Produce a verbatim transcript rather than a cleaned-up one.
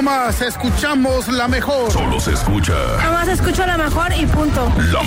más escuchamos la mejor. Solo se escucha. Nada más escucho la mejor y punto. La